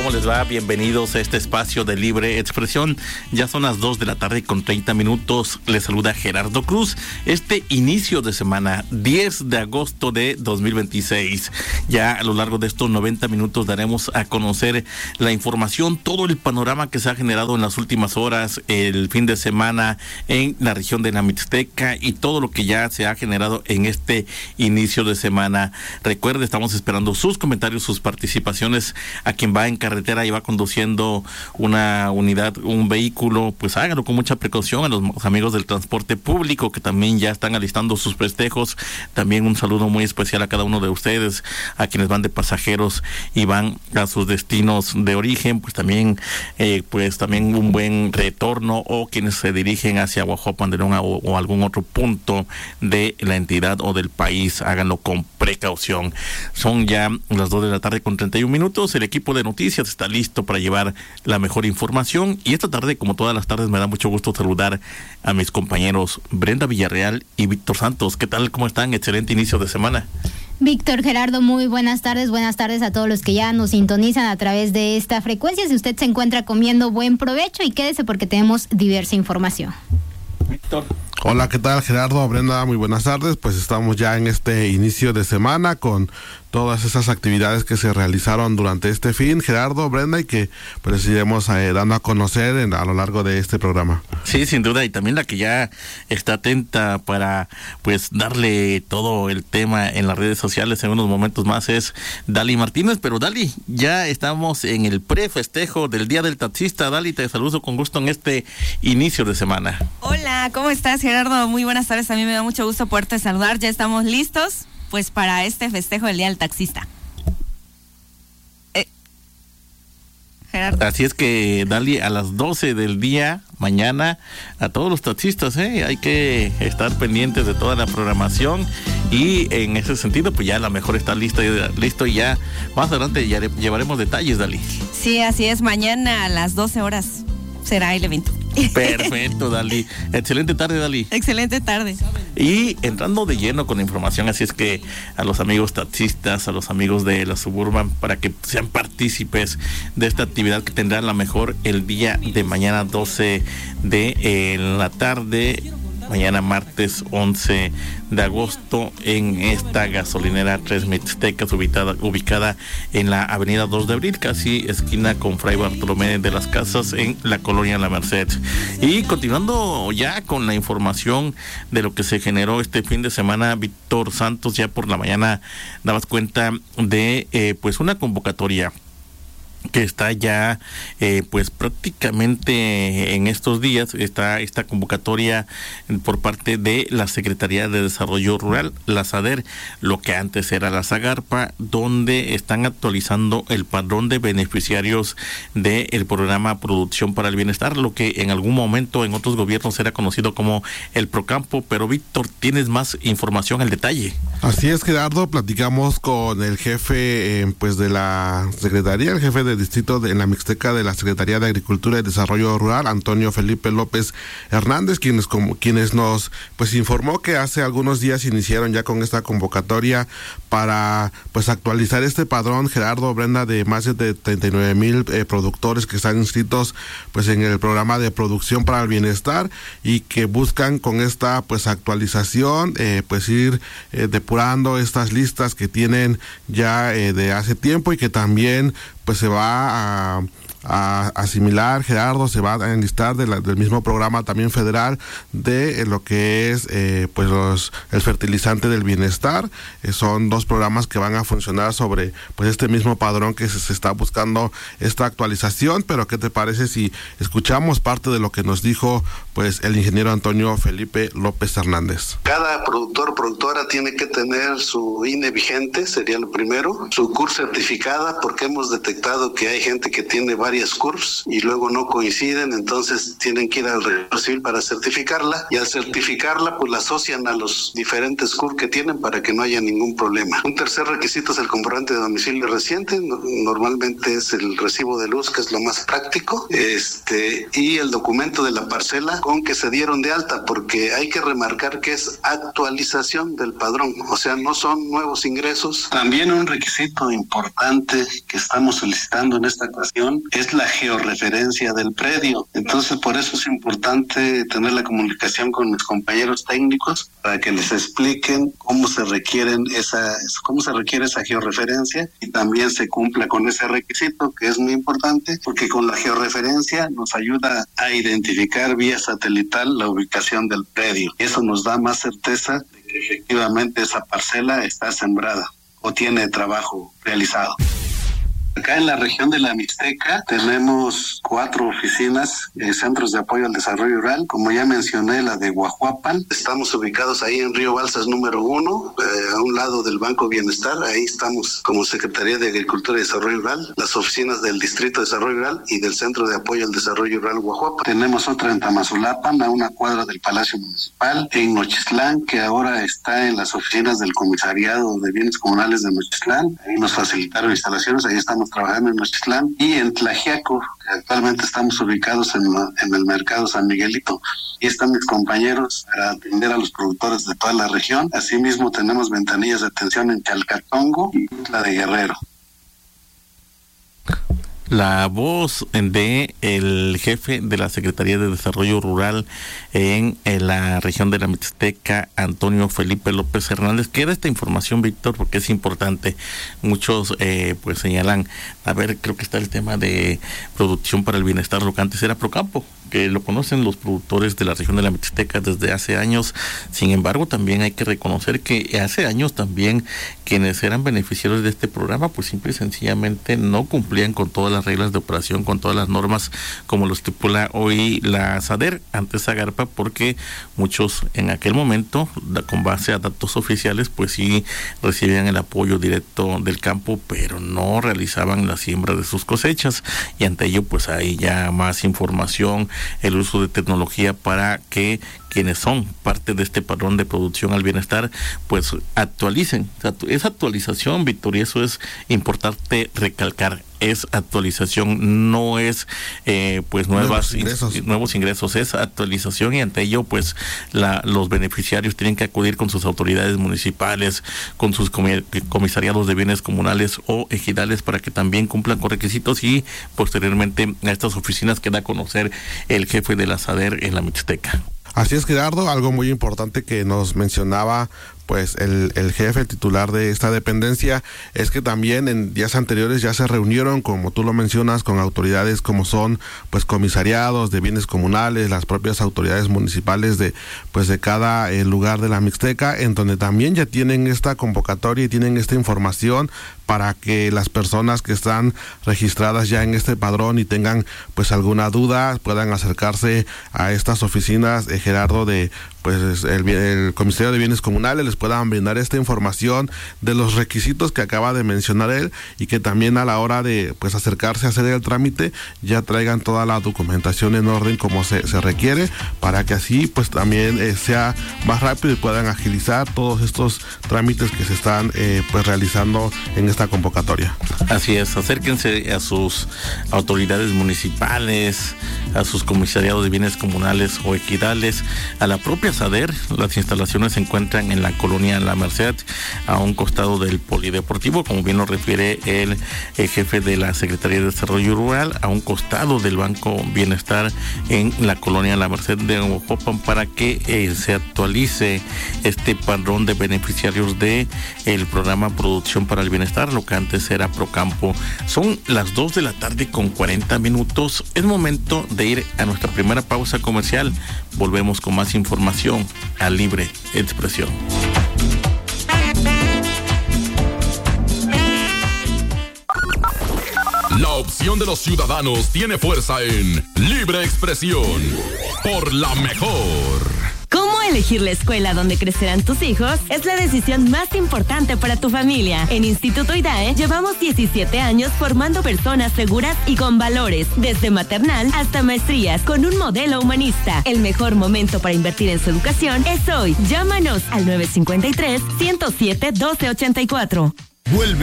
¿Cómo les va? Bienvenidos a este espacio de libre expresión. Ya son las 2:30 p.m. Les saluda Gerardo Cruz. Este inicio de semana, 10 de agosto de 2026. Ya a lo largo de estos 90 minutos daremos a conocer la información, todo el panorama que se ha generado en las últimas horas, el fin de semana en la región de la Mixteca y todo lo que ya se ha generado en este inicio de semana. Recuerde, estamos esperando sus comentarios, sus participaciones. A quien va en carretera y va conduciendo una unidad, un vehículo, pues hágalo con mucha precaución. A los amigos del transporte público que también ya están alistando sus festejos, también un saludo muy especial a cada uno de ustedes, a quienes van de pasajeros y van a sus destinos de origen, pues también un buen retorno, o quienes se dirigen hacia Guajuapan o algún otro punto de la entidad o del país, háganlo con precaución. Son ya las 2:31 p.m. El equipo de noticias está listo para llevar la mejor información, y esta tarde, como todas las tardes, me da mucho gusto saludar a mis compañeros Brenda Villarreal y Víctor Santos. ¿Qué tal? ¿Cómo están? Excelente inicio de semana. Víctor, Gerardo, muy buenas tardes a todos los que ya nos sintonizan a través de esta frecuencia. Si usted se encuentra comiendo, buen provecho y quédese porque tenemos diversa información. Víctor. Hola, ¿qué tal, Gerardo? Brenda, muy buenas tardes. Pues estamos ya en este inicio de semana con todas esas actividades que se realizaron durante este fin, Gerardo, Brenda, y que pues iremos dando a conocer a lo largo de este programa. Sí, sin duda, y también la que ya está atenta para pues darle todo el tema en las redes sociales en unos momentos más es Dali Martínez. Pero Dali, ya estamos en el pre-festejo del Día del Taxista. Dali, te saludo con gusto en este inicio de semana. Hola, ¿cómo estás, Gerardo? Muy buenas tardes, a mí me da mucho gusto poderte saludar. Ya estamos listos pues para este festejo del Día del Taxista. Gerardo. Así es que, Dali, a las 12 del día, mañana, a todos los taxistas, hay que estar pendientes de toda la programación, y en ese sentido, pues ya la mejor está listo, y ya más adelante ya llevaremos detalles, Dali. Sí, así es, mañana a las 12 horas será el evento. Perfecto, Dali. Excelente tarde, Dali. Excelente tarde. Y entrando de lleno con la información, así es que a los amigos taxistas, a los amigos de la Suburban, para que sean partícipes de esta actividad que tendrá la mejor el día de mañana 12 de la tarde, mañana martes 11 de agosto, en esta gasolinera Tres Mixtecas, ubicada en la avenida 2 de abril, casi esquina con Fray Bartolomé de las Casas, en la colonia La Merced. Y continuando ya con la información de lo que se generó este fin de semana, Víctor Santos, ya por la mañana dabas cuenta de pues una convocatoria que está ya pues prácticamente en estos días. Está esta convocatoria por parte de la Secretaría de Desarrollo Rural, la SADER, lo que antes era la SAGARPA, donde están actualizando el padrón de beneficiarios del programa Producción para el Bienestar, lo que en algún momento en otros gobiernos era conocido como el Procampo. Pero Víctor, tienes más información al detalle. Así es, Gerardo, platicamos con el jefe pues de la Secretaría, el jefe de distrito en la Mixteca de la Secretaría de Agricultura y Desarrollo Rural, Antonio Felipe López Hernández, quienes nos pues informó que hace algunos días iniciaron ya con esta convocatoria para pues actualizar este padrón, Gerardo, Brenda, de más de 39,000 productores que están inscritos pues en el programa de Producción para el Bienestar, y que buscan con esta pues actualización pues ir depurando estas listas que tienen ya de hace tiempo, y que también pues se va a asimilar, Gerardo, se va a enlistar del mismo programa también federal de lo que es pues el fertilizante del bienestar. Son dos programas que van a funcionar sobre pues este mismo padrón que se está buscando esta actualización. Pero ¿qué te parece si escuchamos parte de lo que nos dijo pues el ingeniero Antonio Felipe López Hernández? Cada productor o productora tiene que tener su INE vigente, sería lo primero, su CUR certificada, porque hemos detectado que hay gente que tiene varios varias CURPs y luego no coinciden, entonces tienen que ir al registro civil para certificarla, y al certificarla pues la asocian a los diferentes CURP que tienen para que no haya ningún problema. Un tercer requisito es el comprobante de domicilio reciente, normalmente es el recibo de luz, que es lo más práctico, y el documento de la parcela con que se dieron de alta, porque hay que remarcar que es actualización del padrón, o sea, no son nuevos ingresos. También un requisito importante que estamos solicitando en esta ocasión es la georreferencia del predio. Entonces, por eso es importante tener la comunicación con mis compañeros técnicos para que les expliquen cómo se requiere esa georreferencia y también se cumpla con ese requisito, que es muy importante, porque con la georreferencia nos ayuda a identificar vía satelital la ubicación del predio. Eso nos da más certeza de que efectivamente esa parcela está sembrada o tiene trabajo realizado. Acá en la región de la Mixteca tenemos 4 oficinas, centros de apoyo al desarrollo rural. Como ya mencioné, la de Guajuapan. Estamos ubicados ahí en Río Balsas número 1, a un lado del Banco Bienestar. Ahí estamos como Secretaría de Agricultura y Desarrollo Rural, las oficinas del Distrito de Desarrollo Rural y del Centro de Apoyo al Desarrollo Rural Guajuapan. Tenemos otra en Tamazulapan, a una cuadra del Palacio Municipal. En Nochislán, que ahora está en las oficinas del Comisariado de Bienes Comunales de Nochislán. Ahí nos facilitaron instalaciones, ahí estamos trabajando en Nochislán, y en Tlajiaco, que actualmente estamos ubicados en el mercado San Miguelito. Y están mis compañeros para atender a los productores de toda la región. Asimismo tenemos ventanillas de atención en Chalcatongo y la de Guerrero. La voz de el jefe de la Secretaría de Desarrollo Rural en la región de la Mixteca, Antonio Felipe López Hernández. Queda esta información, Víctor, porque es importante. Muchos pues señalan, creo que está el tema de producción para el bienestar, lo que antes era Procampo, que lo conocen los productores de la región de la Mixteca desde hace años. Sin embargo, también hay que reconocer que hace años también quienes eran beneficiarios de este programa, pues simple y sencillamente no cumplían con todas las reglas de operación, con todas las normas como lo estipula hoy la SADER, antes Zagarpa, porque muchos en aquel momento, con base a datos oficiales, pues sí recibían el apoyo directo del campo, pero no realizaban la siembra de sus cosechas, y ante ello pues hay ya más información, el uso de tecnología para que quienes son parte de este padrón de producción al bienestar pues actualicen. Esa actualización, Víctor, y eso es importante recalcar, es actualización, no es pues nuevos ingresos, es actualización, y ante ello pues los beneficiarios tienen que acudir con sus autoridades municipales, con sus comisariados de bienes comunales o ejidales para que también cumplan con requisitos, y posteriormente a estas oficinas que da a conocer el jefe de la SADER en la Mixteca. Así es, Gerardo, algo muy importante que nos mencionaba pues el jefe, el titular de esta dependencia, es que también en días anteriores ya se reunieron, como tú lo mencionas, con autoridades como son pues comisariados de bienes comunales, las propias autoridades municipales de cada lugar de la Mixteca, en donde también ya tienen esta convocatoria y tienen esta información para que las personas que están registradas ya en este padrón y tengan pues alguna duda puedan acercarse a estas oficinas, Gerardo, de pues el Comisario de Bienes Comunales, les puedan brindar esta información de los requisitos que acaba de mencionar él, y que también a la hora de pues acercarse a hacer el trámite ya traigan toda la documentación en orden como se requiere, para que así pues también sea más rápido y puedan agilizar todos estos trámites que se están pues realizando en esta convocatoria. Así es, acérquense a sus autoridades municipales, a sus comisariados de bienes comunales o ejidales, a la propia SADER. Las instalaciones se encuentran en la colonia La Merced, a un costado del polideportivo, como bien lo refiere el jefe de la Secretaría de Desarrollo Rural, a un costado del Banco Bienestar en la colonia La Merced de Guajuapan, para que se actualice este padrón de beneficiarios de el programa Producción para el Bienestar, lo que antes era Procampo. Son las 2 de la tarde con 40 minutos. Es momento de ir a nuestra primera pausa comercial. Volvemos con más información a Libre Expresión. La opción de los ciudadanos tiene fuerza en Libre Expresión por la mejor. ¿Cómo Elegir la escuela donde crecerán tus hijos es la decisión más importante para tu familia. En Instituto IDAE llevamos 17 años formando personas seguras y con valores, desde maternal hasta maestrías, con un modelo humanista. El mejor momento para invertir en su educación es hoy. Llámanos al 953-107-1284. Vuelve